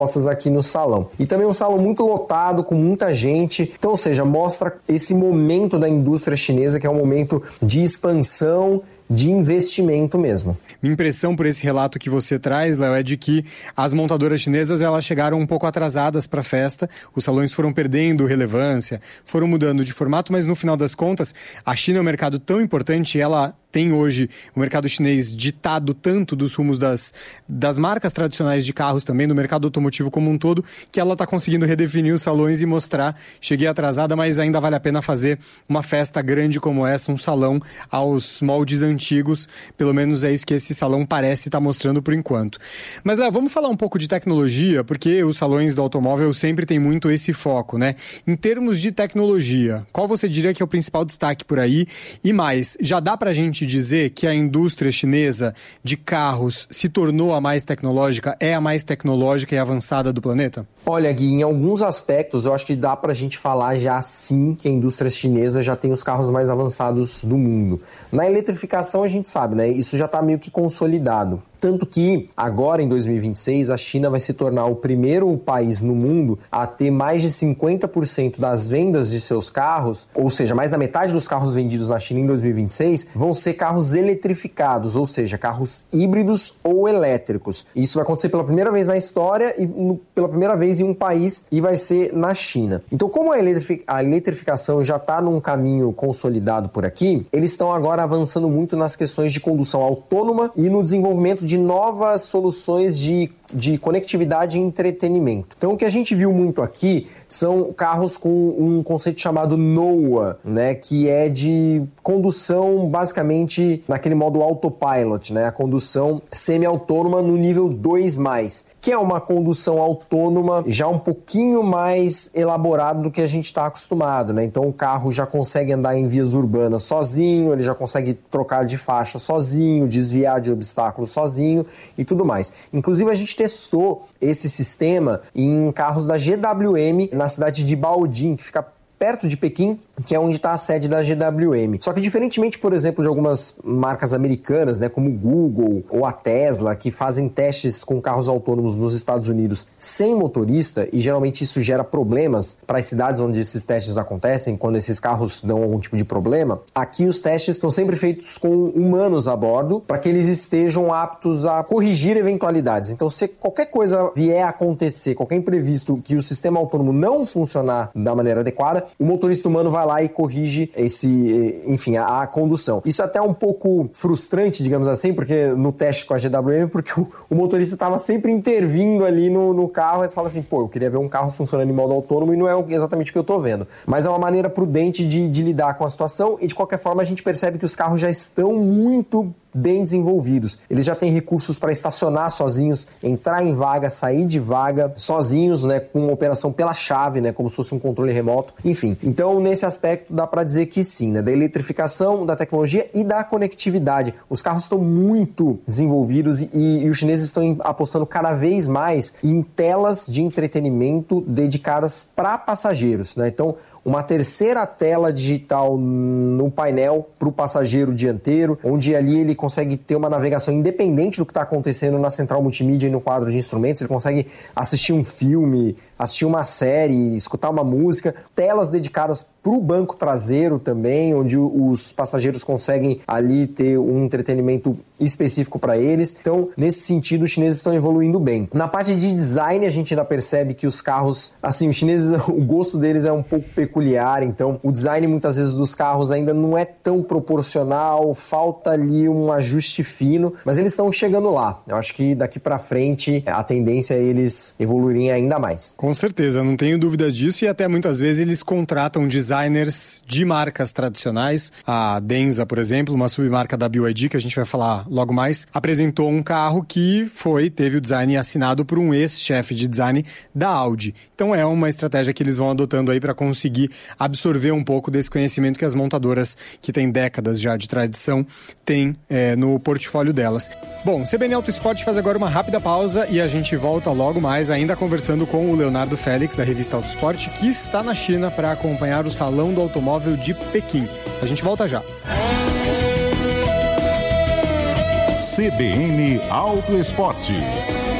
aqui no salão. E também um salão muito lotado, com muita gente. Então, ou seja, mostra esse momento da indústria chinesa, que é um momento de expansão, de investimento mesmo. Minha impressão por esse relato que você traz, Léo, é de que as montadoras chinesas elas chegaram um pouco atrasadas para a festa, os salões foram perdendo relevância, foram mudando de formato, mas no final das contas, a China é um mercado tão importante, ela tem hoje o mercado chinês ditado tanto dos rumos das marcas tradicionais de carros também, do mercado automotivo como um todo, que ela está conseguindo redefinir os salões e mostrar, cheguei atrasada, mas ainda vale a pena fazer uma festa grande como essa, um salão aos moldes antigos, pelo menos é isso que esse salão parece estar mostrando por enquanto. Mas, Léo, vamos falar um pouco de tecnologia, porque os salões do automóvel sempre têm muito esse foco, né? Em termos de tecnologia, qual você diria que é o principal destaque por aí? E mais, já dá pra gente dizer que a indústria chinesa de carros se tornou a mais tecnológica, é a mais tecnológica e avançada do planeta? Olha, Gui, em alguns aspectos eu acho que dá pra gente falar já sim que a indústria chinesa já tem os carros mais avançados do mundo. Na eletrificação a gente sabe, né? Isso já tá meio que consolidado. Tanto que agora, em 2026, a China vai se tornar o primeiro país no mundo a ter mais de 50% das vendas de seus carros, ou seja, mais da metade dos carros vendidos na China em 2026, vão ser carros eletrificados, ou seja, carros híbridos ou elétricos. Isso vai acontecer pela primeira vez na história e pela primeira vez em um país, e vai ser na China. Então, como a eletrificação já está num caminho consolidado por aqui, eles estão agora avançando muito nas questões de condução autônoma e no desenvolvimento de novas soluções de conectividade e entretenimento. Então, o que a gente viu muito aqui são carros com um conceito chamado NOA, né, que é de condução basicamente naquele modo autopilot, né, a condução semi-autônoma no nível 2+, que é uma condução autônoma já um pouquinho mais elaborada do que a gente está acostumado, né? Então, o carro já consegue andar em vias urbanas sozinho, ele já consegue trocar de faixa sozinho, desviar de obstáculos sozinho e tudo mais. Inclusive, a gente testou esse sistema em carros da GWM na cidade de Baoding, que fica perto de Pequim, que é onde está a sede da GWM. Só que diferentemente, por exemplo, de algumas marcas americanas, né, como o Google ou a Tesla, que fazem testes com carros autônomos nos Estados Unidos sem motorista, e geralmente isso gera problemas para as cidades onde esses testes acontecem, quando esses carros dão algum tipo de problema, aqui os testes estão sempre feitos com humanos a bordo, para que eles estejam aptos a corrigir eventualidades. Então, se qualquer coisa vier a acontecer, qualquer imprevisto que o sistema autônomo não funcionar da maneira adequada, o motorista humano vai lá e corrige a condução. Isso é até um pouco frustrante, digamos assim, porque no teste com a GWM, porque o motorista estava sempre intervindo ali no carro, e você fala assim, eu queria ver um carro funcionando em modo autônomo e não é exatamente o que eu estou vendo. Mas é uma maneira prudente de lidar com a situação, e de qualquer forma a gente percebe que os carros já estão muito bem desenvolvidos. Eles já têm recursos para estacionar sozinhos, entrar em vaga, sair de vaga sozinhos, né, com uma operação pela chave, né, como se fosse um controle remoto. Enfim, então nesse aspecto dá para dizer que sim, né, da eletrificação, da tecnologia e da conectividade. Os carros estão muito desenvolvidos e os chineses estão apostando cada vez mais em telas de entretenimento dedicadas para passageiros, né? Então, uma terceira tela digital no painel para o passageiro dianteiro, onde ali ele consegue ter uma navegação independente do que está acontecendo na central multimídia e no quadro de instrumentos. Ele consegue assistir um filme, assistir uma série, escutar uma música. Telas dedicadas para o banco traseiro também, onde os passageiros conseguem ali ter um entretenimento específico para eles. Então, nesse sentido, os chineses estão evoluindo bem. Na parte de design, a gente ainda percebe que os carros, assim, os chineses, o gosto deles é um pouco peculiar, então o design muitas vezes dos carros ainda não é tão proporcional, falta ali um ajuste fino, mas eles estão chegando lá. Eu acho que daqui para frente a tendência é eles evoluírem ainda mais. Com certeza, não tenho dúvida disso, e até muitas vezes eles contratam designers de marcas tradicionais. A Denza, por exemplo, uma submarca da BYD, que a gente vai falar logo mais, apresentou um carro que teve o design assinado por um ex-chefe de design da Audi. Então é uma estratégia que eles vão adotando aí para conseguir absorver um pouco desse conhecimento que as montadoras, que têm décadas já de tradição, têm no portfólio delas. Bom, CBN Auto Esporte faz agora uma rápida pausa e a gente volta logo mais, ainda conversando com o Leonardo Félix, da revista Auto Esporte, que está na China para acompanhar o Salão do Automóvel de Pequim. A gente volta já. CBN Auto Esporte.